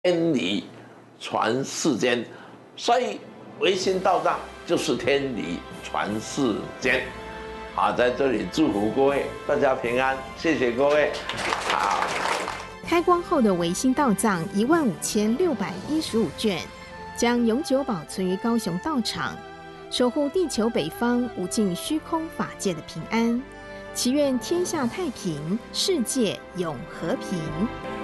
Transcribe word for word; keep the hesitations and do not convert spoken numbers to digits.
天理传世间，所以唯心道藏就是天理传世间。好，在这里祝福各位大家平安，谢谢各位。好， 开光后的唯心道藏一万五千六百一十五卷，将永久保存于高雄道场，守护地球北方无尽虚空法界的平安。祈愿天下太平，世界永和平。